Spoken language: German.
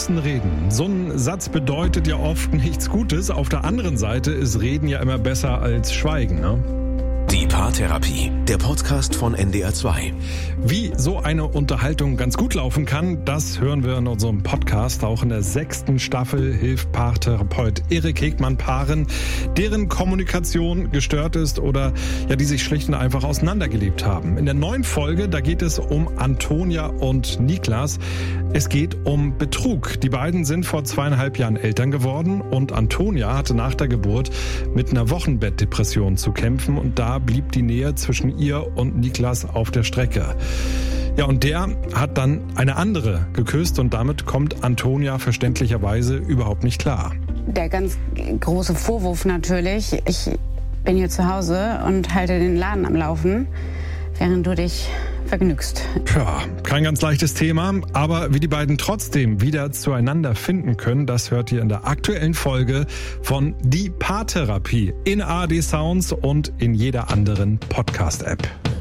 müssen reden. So ein Satz bedeutet ja oft nichts Gutes. Auf der anderen Seite ist Reden ja immer besser als Schweigen, ne? Die Paartherapie, der Podcast von NDR 2. Wie so eine Unterhaltung ganz gut laufen kann, das hören wir in unserem Podcast. Auch in der 6. Staffel hilft Paartherapeut Erik Hegmann Paaren, deren Kommunikation gestört ist oder ja, die sich schlicht und einfach auseinandergelebt haben. In der 9. Folge, da geht es um Antonia und Niklas. Es geht um Betrug. Die beiden sind vor 2,5 Jahren Eltern geworden und Antonia hatte nach der Geburt mit einer Wochenbettdepression zu kämpfen und da blieb die Nähe zwischen ihr und Niklas auf der Strecke. Ja, und der hat dann eine andere geküsst und damit kommt Antonia verständlicherweise überhaupt nicht klar. Der ganz große Vorwurf natürlich, ich bin hier zu Hause und halte den Laden am Laufen, während du dich vergnügst. Ja, kein ganz leichtes Thema, aber wie die beiden trotzdem wieder zueinander finden können, das hört ihr in der aktuellen Folge von Die Paartherapie in ARD Sounds und in jeder anderen Podcast-App.